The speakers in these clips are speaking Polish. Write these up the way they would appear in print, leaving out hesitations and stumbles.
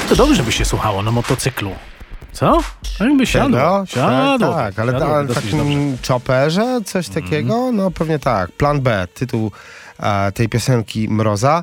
to dobrze by się słuchało na motocyklu. Co? Jakby siadło. Tak, ale w takim chopperze coś takiego? No pewnie tak. Plan B, tytuł tej piosenki Mroza.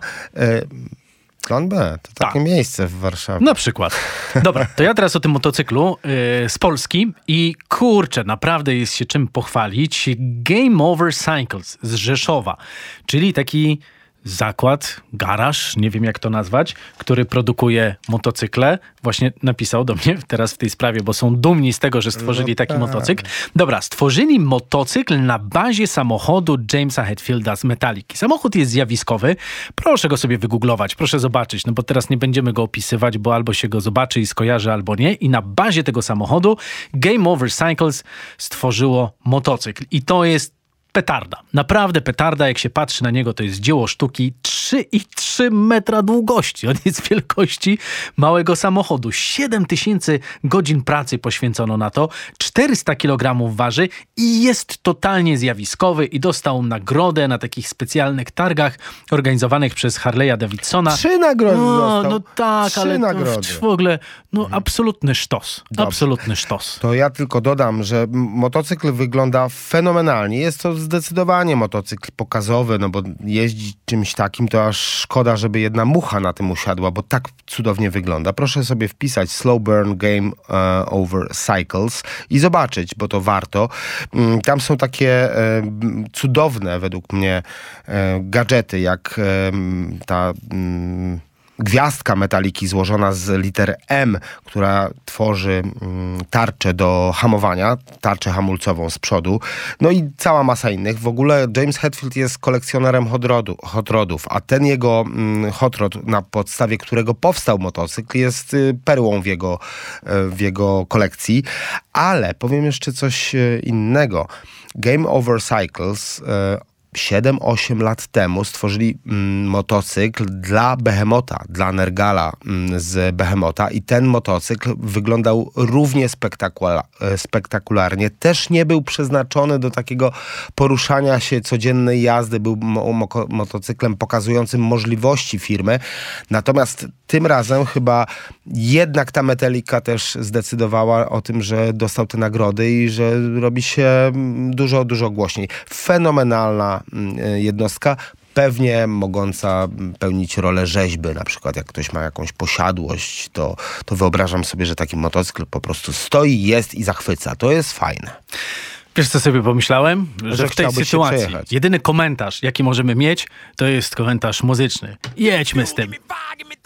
Plan B, to takie miejsce w Warszawie. Na przykład. Dobra, to ja teraz o tym motocyklu z Polski i kurczę, naprawdę jest się czym pochwalić. Game Over Cycles z Rzeszowa, czyli taki zakład, garaż, nie wiem jak to nazwać, który produkuje motocykle. Właśnie napisał do mnie teraz w tej sprawie, bo są dumni z tego, że stworzyli taki motocykl. Dobra, stworzyli motocykl na bazie samochodu Jamesa Hetfielda z Metaliki. Samochód jest zjawiskowy. Proszę go sobie wygooglować, proszę zobaczyć, no bo teraz nie będziemy go opisywać, bo albo się go zobaczy i skojarzy, albo nie. I na bazie tego samochodu Game Over Cycles stworzyło motocykl. I to jest petarda. Naprawdę petarda. Jak się patrzy na niego, to jest dzieło sztuki. 3,3 metra długości. On jest wielkości małego samochodu. 7000 godzin pracy poświęcono na to. 400 kg waży i jest totalnie zjawiskowy i dostał nagrodę na takich specjalnych targach organizowanych przez Harley'a Davidsona. 3 nagrody dostał. No tak, 3 ale nagrody. w ogóle absolutny sztos. Dobrze. Absolutny sztos. To ja tylko dodam, że motocykl wygląda fenomenalnie. Jest to zdecydowanie motocykl pokazowy, no bo jeździć czymś takim to aż szkoda, żeby jedna mucha na tym usiadła, bo tak cudownie wygląda. Proszę sobie wpisać Slow Burn Game Over Cycles i zobaczyć, bo to warto. Tam są takie cudowne według mnie gadżety, jak ta gwiazdka Metaliki złożona z liter M, która tworzy tarczę do hamowania, tarczę hamulcową z przodu. No i cała masa innych. W ogóle James Hetfield jest kolekcjonerem hot rodów, a ten jego hot rod, na podstawie którego powstał motocykl, jest perłą w jego kolekcji. Ale powiem jeszcze coś innego. Game Over Cycles 7-8 lat temu stworzyli motocykl dla Behemota, dla Nergala z Behemota i ten motocykl wyglądał równie spektakularnie. Też nie był przeznaczony do takiego poruszania się, codziennej jazdy. Był motocyklem pokazującym możliwości firmy. Natomiast tym razem chyba jednak ta Metallica też zdecydowała o tym, że dostał te nagrody i że robi się dużo, dużo głośniej. Fenomenalna jednostka, pewnie mogąca pełnić rolę rzeźby. Na przykład jak ktoś ma jakąś posiadłość, to wyobrażam sobie, że taki motocykl po prostu stoi, jest i zachwyca. To jest fajne. Wiesz, co sobie pomyślałem? Że w tej sytuacji jedyny komentarz, jaki możemy mieć, to jest komentarz muzyczny. Jedźmy z tym.